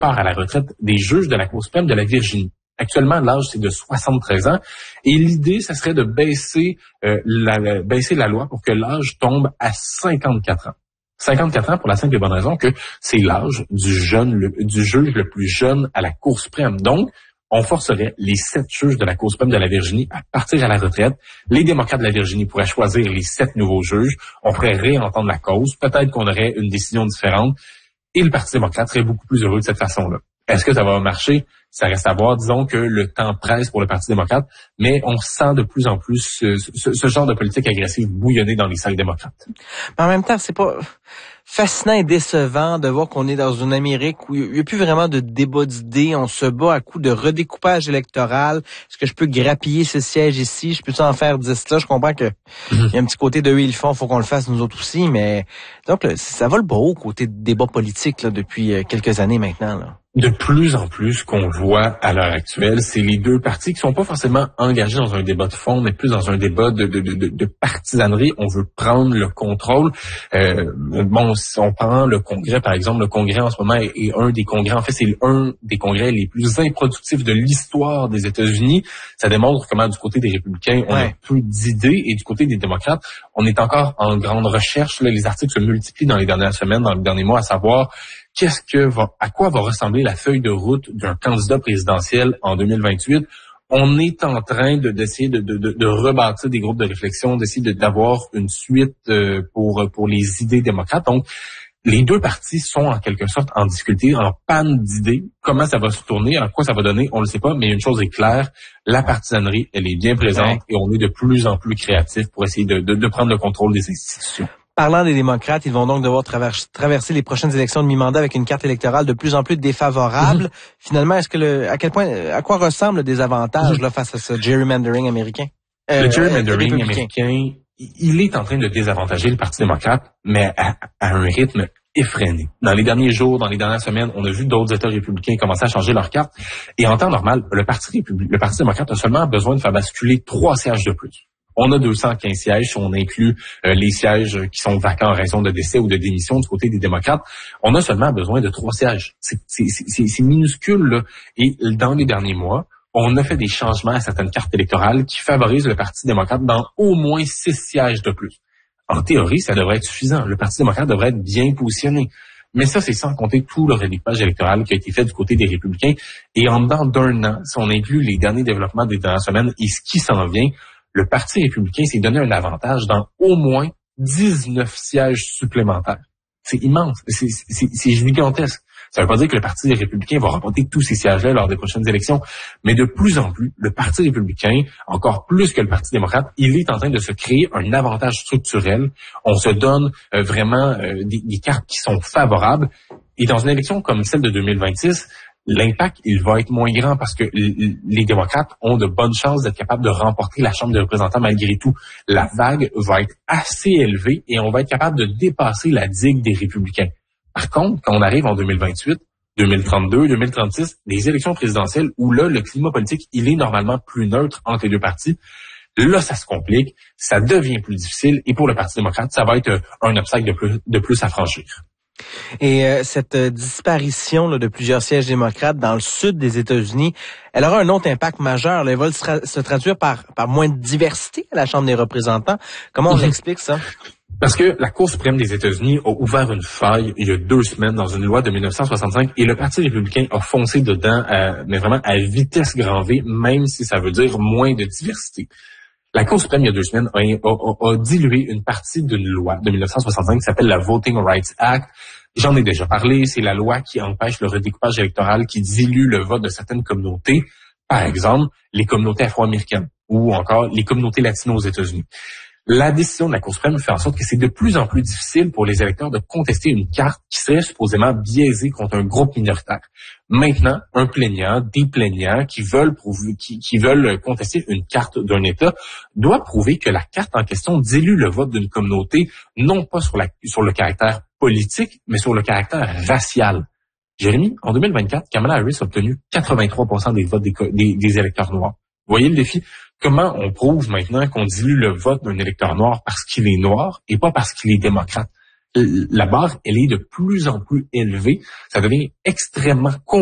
départ à la retraite des juges de la Cour suprême de la Virginie. Actuellement, l'âge, c'est de 73 ans. Et l'idée, ça serait de baisser la loi pour que l'âge tombe à 54 ans. 54 ans pour la simple et bonne raison que c'est l'âge du juge le plus jeune à la Cour suprême. Donc, on forcerait les 7 juges de la Cour suprême de la Virginie à partir à la retraite. Les démocrates de la Virginie pourraient choisir les 7 nouveaux juges. On pourrait réentendre la cause. Peut-être qu'on aurait une décision différente. Et le Parti démocrate serait beaucoup plus heureux de cette façon-là. Est-ce que ça va marcher? Ça reste à voir. Disons que le temps presse pour le Parti démocrate, mais on sent de plus en plus ce genre de politique agressive bouillonner dans les salles démocrates. Mais en même temps, c'est pas fascinant et décevant de voir qu'on est dans une Amérique où il n'y a plus vraiment de débat d'idées. On se bat à coups de redécoupage électoral. Est-ce que je peux grappiller ce siège ici? Je peux en faire 10 là? Je comprends que il y a un petit côté de eux, ils le font, faut qu'on le fasse nous autres aussi, mais donc là, ça va le beau côté de débat politique là, depuis quelques années maintenant, là. De plus en plus, ce qu'on voit à l'heure actuelle, c'est les deux partis qui sont pas forcément engagés dans un débat de fond, mais plus dans un débat de partisanerie. On veut prendre le contrôle. Si on prend le Congrès, par exemple, le Congrès en ce moment est un des congrès, en fait, c'est un des congrès les plus improductifs de l'histoire des États-Unis. Ça démontre comment du côté des républicains, on a peu d'idées, et du côté des démocrates, on est encore en grande recherche. Là, les articles se multiplient dans les dernières semaines, dans les derniers mois, à savoir à quoi va ressembler la feuille de route d'un candidat présidentiel en 2028? On est en train d'essayer de rebâtir des groupes de réflexion, d'essayer d'avoir une suite pour les idées démocrates. Donc, les deux partis sont en quelque sorte en difficulté, en panne d'idées. Comment ça va se tourner, à quoi ça va donner, on ne le sait pas, mais une chose est claire, la partisanerie, elle est bien présente et on est de plus en plus créatifs pour essayer de prendre le contrôle des institutions. Parlant des démocrates, ils vont donc devoir traverser les prochaines élections de mi-mandat avec une carte électorale de plus en plus défavorable. Finalement, à quoi ressemble le désavantage là face à ce gerrymandering américain? Le gerrymandering américain, il est en train de désavantager le Parti démocrate, mais à un rythme effréné. Dans les derniers jours, dans les dernières semaines, on a vu d'autres États républicains commencer à changer leur carte. Et en temps normal, le Parti démocrate a seulement besoin de faire basculer 3 sièges de plus. On a 215 sièges si on inclut les sièges qui sont vacants en raison de décès ou de démission du côté des démocrates. On a seulement besoin de 3 sièges. C'est minuscule, là. Et dans les derniers mois, on a fait des changements à certaines cartes électorales qui favorisent le Parti démocrate dans au moins 6 sièges de plus. En théorie, ça devrait être suffisant. Le Parti démocrate devrait être bien positionné. Mais ça, c'est sans compter tout le redécoupage électoral qui a été fait du côté des républicains. Et en dedans d'1 an, si on inclut les derniers développements des dernières semaines et ce qui s'en vient, le Parti républicain s'est donné un avantage dans au moins 19 sièges supplémentaires. C'est immense, c'est gigantesque. Ça veut pas dire que le Parti républicain va remporter tous ces sièges-là lors des prochaines élections, mais de plus en plus, le Parti républicain, encore plus que le Parti démocrate, il est en train de se créer un avantage structurel. On se donne vraiment des cartes qui sont favorables. Et dans une élection comme celle de 2026, l'impact, il va être moins grand parce que les démocrates ont de bonnes chances d'être capables de remporter la Chambre des représentants malgré tout. La vague va être assez élevée et on va être capable de dépasser la digue des républicains. Par contre, quand on arrive en 2028, 2032, 2036, des élections présidentielles où là, le climat politique, il est normalement plus neutre entre les deux partis, là, ça se complique, ça devient plus difficile et pour le Parti démocrate, ça va être un obstacle de plus à franchir. Et cette disparition là, de plusieurs sièges démocrates dans le sud des États-Unis, elle aura un autre impact majeur. Là. Elle va se traduire par moins de diversité à la Chambre des représentants. Comment on l'explique ça? Parce que la Cour suprême des États-Unis a ouvert une faille il y a 2 semaines dans une loi de 1965 et le Parti républicain a foncé dedans, mais vraiment à vitesse grand V, même si ça veut dire moins de diversité. La Cour suprême, il y a 2 semaines, a dilué une partie d'une loi de 1965 qui s'appelle la Voting Rights Act. J'en ai déjà parlé, c'est la loi qui empêche le redécoupage électoral, qui dilue le vote de certaines communautés, par exemple les communautés afro-américaines ou encore les communautés latino aux États-Unis. La décision de la Cour suprême fait en sorte que c'est de plus en plus difficile pour les électeurs de contester une carte qui serait supposément biaisée contre un groupe minoritaire. Maintenant, un plaignant, des plaignants qui veulent contester une carte d'un État doit prouver que la carte en question dilue le vote d'une communauté, non pas sur le caractère politique, mais sur le caractère racial. Jérémy, en 2024, Kamala Harris a obtenu 83% des votes des électeurs noirs. Vous voyez le défi? Comment on prouve maintenant qu'on dilue le vote d'un électeur noir parce qu'il est noir et pas parce qu'il est démocrate? la barre, elle est de plus en plus élevée. Ça devient extrêmement